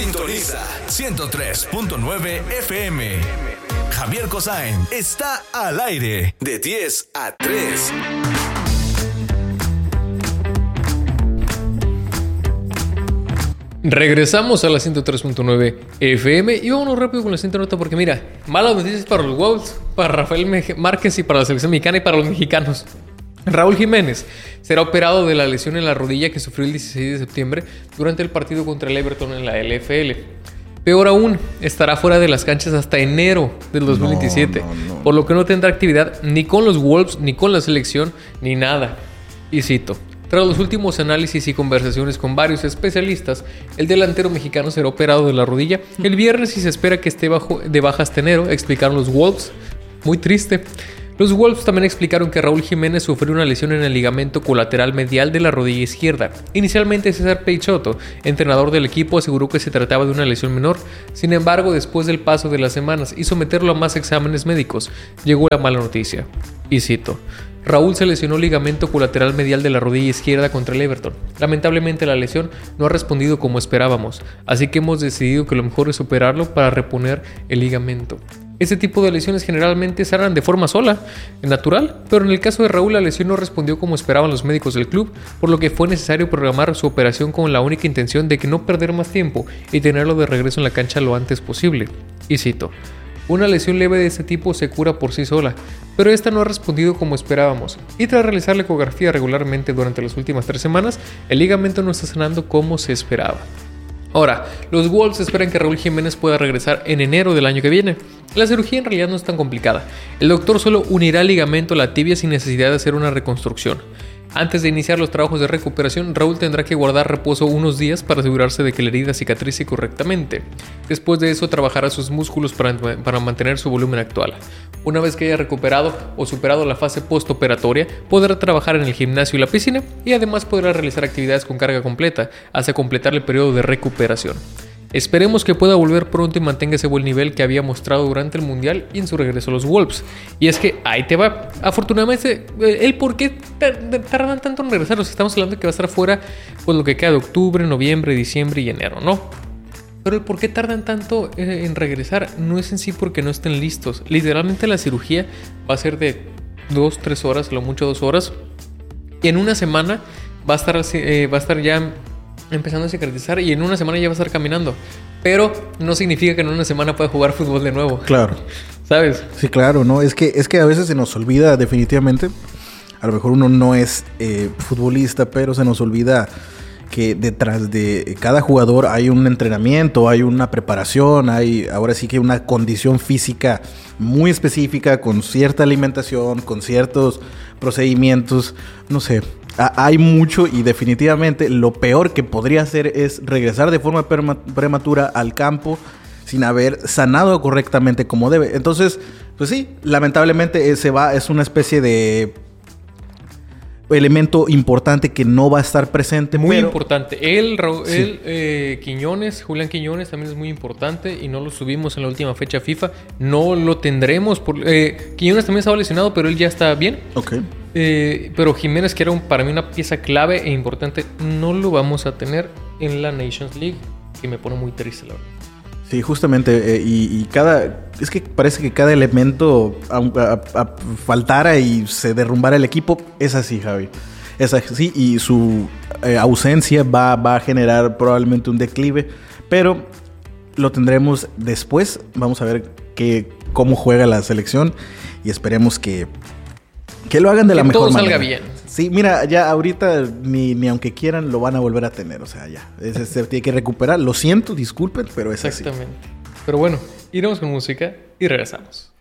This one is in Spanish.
Sintoniza 103.9 FM. Javier Cosain está al aire de 10 a 3. Regresamos a la 103.9 FM y vámonos rápido con la siguiente nota porque mira, malas noticias para los Wolves, para Rafael Márquez y para la selección mexicana y para los mexicanos. Raúl Jiménez será operado de la lesión en la rodilla que sufrió el 16 de septiembre durante el partido contra el Everton en la LFL. Peor aún, estará fuera de las canchas hasta enero del 2027, por lo que no tendrá actividad ni con los Wolves, ni con la selección, ni nada. Y cito: tras los últimos análisis y conversaciones con varios especialistas, el delantero mexicano será operado de la rodilla el viernes y se espera que esté de baja hasta enero, explicaron los Wolves. Muy triste. Los Wolves también explicaron que Raúl Jiménez sufrió una lesión en el ligamento colateral medial de la rodilla izquierda. Inicialmente César Peixoto, entrenador del equipo, aseguró que se trataba de una lesión menor. Sin embargo, después del paso de las semanas y someterlo a más exámenes médicos, llegó la mala noticia. Y cito: Raúl se lesionó el ligamento colateral medial de la rodilla izquierda contra el Everton. Lamentablemente la lesión no ha respondido como esperábamos, así que hemos decidido que lo mejor es operarlo para reponer el ligamento. Este tipo de lesiones generalmente sanan de forma sola, natural, pero en el caso de Raúl la lesión no respondió como esperaban los médicos del club, por lo que fue necesario programar su operación con la única intención de que no perder más tiempo y tenerlo de regreso en la cancha lo antes posible. Y cito: una lesión leve de este tipo se cura por sí sola, pero esta no ha respondido como esperábamos, y tras realizar la ecografía regularmente durante las últimas 3 semanas, el ligamento no está sanando como se esperaba. Ahora, los Wolves esperan que Raúl Jiménez pueda regresar en enero del año que viene. La cirugía en realidad no es tan complicada. El doctor solo unirá el ligamento a la tibia sin necesidad de hacer una reconstrucción. Antes de iniciar los trabajos de recuperación, Raúl tendrá que guardar reposo unos días para asegurarse de que la herida cicatrice correctamente. Después de eso, trabajará sus músculos para mantener su volumen actual. Una vez que haya recuperado o superado la fase postoperatoria, podrá trabajar en el gimnasio y la piscina y además podrá realizar actividades con carga completa hasta completar el periodo de recuperación. Esperemos que pueda volver pronto y mantenga ese buen nivel que había mostrado durante el Mundial y en su regreso a los Wolves. Y es que ahí te va. Afortunadamente, el por qué tardan tanto en regresar. Estamos hablando de que va a estar fuera pues lo que queda de octubre, noviembre, diciembre y enero, ¿no? Pero el por qué tardan tanto en regresar no es en sí porque no estén listos. Literalmente la cirugía va a ser de 2-3 horas, lo mucho 2 horas. Y en una semana va a estar ya empezando a cicatrizar y en una semana ya va a estar caminando. Pero no significa que en una semana pueda jugar fútbol de nuevo. Claro. ¿Sabes? Sí, claro, ¿no? Es que a veces se nos olvida definitivamente. A lo mejor uno no es futbolista, pero se nos olvida que detrás de cada jugador hay un entrenamiento, hay una preparación, hay ahora sí que una condición física muy específica, con cierta alimentación, con ciertos procedimientos, no sé. Hay mucho y definitivamente lo peor que podría hacer es regresar de forma prematura al campo sin haber sanado correctamente como debe. Entonces, pues sí, lamentablemente es una especie de elemento importante que no va a estar presente. Muy importante. Quiñones, Julián Quiñones también es muy importante y no lo subimos en la última fecha FIFA. No lo tendremos. Quiñones también estaba lesionado, pero él ya está bien. Ok. Pero Jiménez, que era para mí una pieza clave e importante, no lo vamos a tener en la Nations League, que me pone muy triste, la verdad. Sí, justamente, es que parece que cada elemento faltara y se derrumbara el equipo. Es así, Javi. Es así, y su ausencia va a generar probablemente un declive, pero lo tendremos después. Vamos a ver cómo juega la selección y esperemos que lo hagan de la mejor manera. Que todo salga bien. Sí, mira, ya ahorita ni aunque quieran lo van a volver a tener, o sea, ya. Se tiene que recuperar. Lo siento, disculpen, pero es así. Exactamente. Pero bueno, iremos con música y regresamos.